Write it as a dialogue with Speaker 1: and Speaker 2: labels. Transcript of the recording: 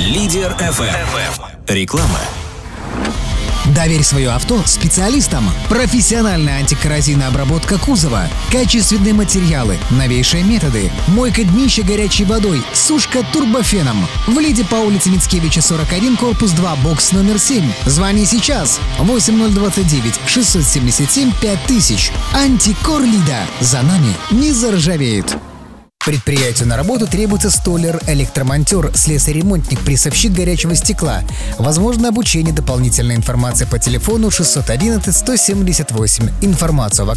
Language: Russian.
Speaker 1: Лидер FM. Реклама.
Speaker 2: Доверь свое авто специалистам. Профессиональная антикоррозийная обработка кузова, качественные материалы, новейшие методы, мойка днища горячей водой, сушка турбофеном. В Лиде по улице Мицкевича, 41, корпус 2, бокс номер 7. Звони сейчас. 8029 677 5000. Антикор Лида. За нами не заржавеет. Предприятию на работу требуется столяр, электромонтер, слесарь-ремонтник, прессовщик горячего стекла. Возможно обучение, дополнительная информация по телефону 611 178. Информацию о